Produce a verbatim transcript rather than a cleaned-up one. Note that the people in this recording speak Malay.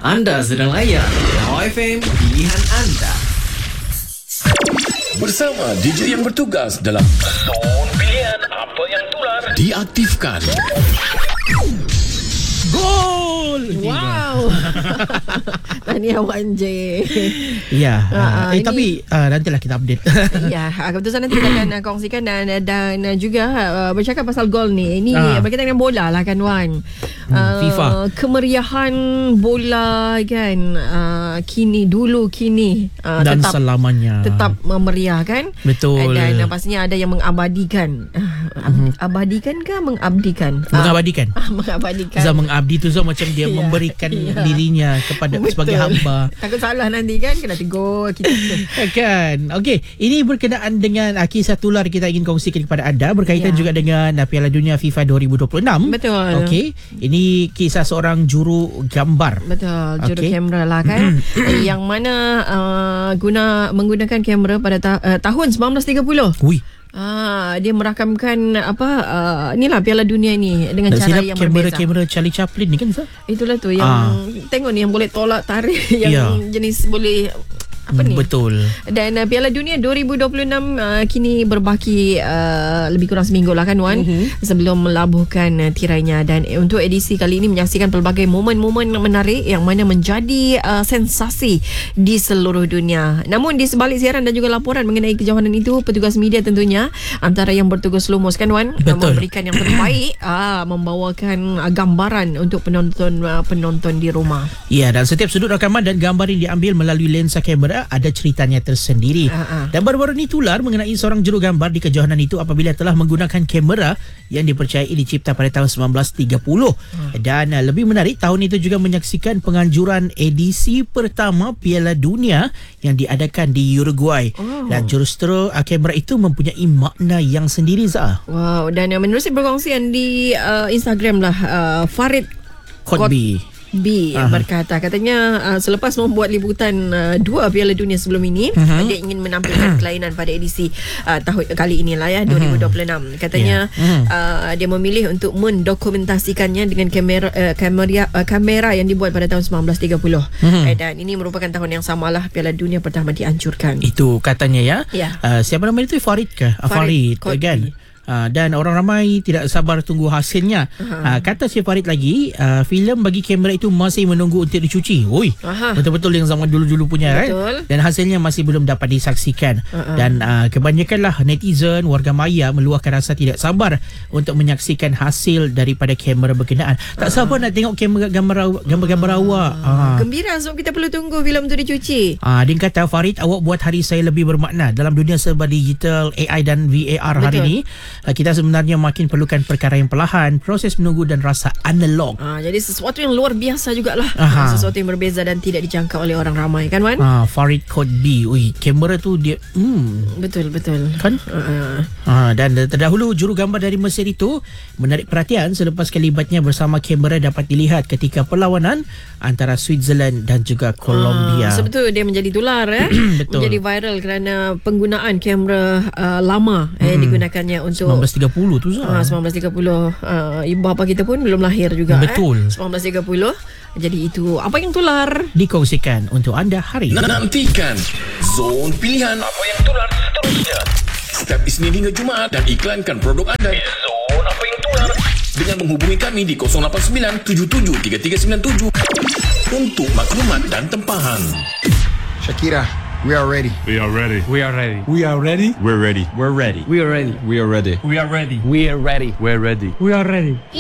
Anda sedang layan Now F M, pilihan anda. Bersama D J yang bertugas dalam Zon Pilihan Apa Yang Tular diaktifkan. Gol! Wow. Tahniah Wan J. Ya, uh, uh, eh, ini, tapi uh, nantilah kita update. Ya, keputusan nanti kita akan uh, kongsikan dan dan uh, juga uh, bercakap pasal gol ni. Ini uh. berkaitan dengan bola lah kan Wan. Hmm, uh, FIFA. Kemeriahan bola kan uh, kini dulu kini uh, Dan tetap selamanya tetap memeriah kan. Betul. Dan uh, pastinya ada yang mengabadikan. Uh, uh-huh. Abadikan ke mengabdikan? Mengabadikan. Uh, mengabadikan. Zah mengabdi tu Zah macam dia memberikan ya. dirinya kepada Betul. sebagai hamba. Takut salah nanti kan kena tegur kita. Kan. Okey, ini berkenaan dengan uh, kisah tular kita ingin kongsikan kepada anda berkaitan Ya. juga dengan uh, Piala Dunia FIFA dua ribu dua puluh enam. Betul. Okey, ini kisah seorang juru gambar. Betul, juru Okey. kamera lah kan. Yang mana uh, guna menggunakan kamera pada ta- uh, tahun sembilan belas tiga puluh. Ui. Ah, dia merakamkan apa uh, inilah Piala Dunia ni dengan Dan cara silap yang kamera-kamera berbeza. Charlie Chaplin ni kan Zah? Itulah tu yang Ah. tengok ni yang boleh tolak tarik yang Ya. jenis boleh apa ni? Betul. Dan uh, Piala Dunia dua ribu dua puluh enam uh, kini berbaki uh, lebih kurang seminggu lah kan Wan, uh-huh. sebelum melabuhkan uh, tirainya. Dan uh, untuk edisi kali ini menyaksikan pelbagai momen-momen menarik yang mana menjadi uh, sensasi di seluruh dunia. Namun di sebalik siaran dan juga laporan mengenai kejauhan itu, petugas media tentunya antara yang bertugas lumus kan Wan, uh, memberikan yang terbaik, uh, membawakan uh, gambaran untuk penonton uh, penonton di rumah. Ya, dan setiap sudut rakaman dan gambar yang diambil melalui lensa kamera ada ceritanya tersendiri. Uh-uh. Dan baru-baru ni tular mengenai seorang juru gambar di kejohanan itu apabila telah menggunakan kamera yang dipercayai dicipta pada tahun sembilan belas tiga puluh. Uh. Dan uh, lebih menarik, tahun itu juga menyaksikan penganjuran edisi pertama Piala Dunia yang diadakan di Uruguay. Oh. Dan jurustera uh, kamera itu mempunyai makna yang sendiri, Zah. Wow, dan uh, menerusi perkongsian di uh, Instagram lah, uh, Farid Kotbi B Aha. berkata, katanya uh, selepas membuat liputan uh, dua Piala Dunia sebelum ini, uh-huh. dia ingin menampilkan kelainan pada edisi uh, tahun kali inilah ya, dua ribu dua puluh enam. Katanya yeah. uh, dia memilih untuk mendokumentasikannya dengan kamera uh, kamera uh, kamera yang dibuat pada tahun sembilan belas tiga puluh. Uh-huh. Eh, dan ini merupakan tahun yang samalah Piala Dunia pertama dihancurkan. Itu katanya ya. Yeah. Uh, siapa nama itu? Farid ke? Farid, Farid kan? Uh, dan orang ramai tidak sabar tunggu hasilnya. Uh-huh. Uh, kata si Farid lagi, uh, filem bagi kamera itu masih menunggu untuk dicuci. Oi, uh-huh. betul-betul yang zaman dulu-dulu punya kan. Dan hasilnya masih belum dapat disaksikan. Uh-huh. Dan uh, kebanyakanlah netizen, warga maya meluahkan rasa tidak sabar untuk menyaksikan hasil daripada kamera berkenaan. Tak uh-huh. sabar nak tengok kamera gambar gambar-gambar uh-huh. awak. Uh. Gembira sebab kita perlu tunggu filem itu dicuci. Uh, dia kata, Farid, awak buat hari saya lebih bermakna dalam dunia serba digital, A I dan V A R hari Betul. ini. Kita sebenarnya makin perlukan perkara yang perlahan, proses menunggu dan rasa analog. Ah, jadi sesuatu yang luar biasa jugalah. Ah, sesuatu yang berbeza dan tidak dijangka oleh orang ramai kan Wan? Ah, Farid Kotbi. Ui, kamera tu dia hmm. Betul betul. Kan? Uh. Ah, dan terdahulu juru gambar dari Mesir itu menarik perhatian selepas kelibatnya bersama kamera dapat dilihat ketika perlawanan antara Switzerland dan juga Colombia. Ah, sebetulnya dia menjadi tular eh. Betul. Menjadi viral kerana penggunaan kamera uh, lama eh hmm. digunakannya untuk sembilan belas tiga puluh tu Zah. Ah, sembilan belas tiga puluh. Uh, ibu bapa kita pun belum lahir juga. Betul. Eh. sembilan belas tiga puluh. Jadi itu apa yang tular dikongsikan untuk anda hari ini. Nantikan Zon Pilihan Apa Yang Tular seterusnya setiap Isnin hingga Jumaat dan iklankan produk anda di Zon Apa Yang Tular dengan menghubungi kami di kosong lapan sembilan tujuh tujuh tiga tiga sembilan tujuh untuk maklumat dan tempahan. Shakira, we are ready. We are ready. We are ready. We are ready. We're ready. We're ready. We are ready. We are ready. We are ready. We are ready. We're ready. We are ready.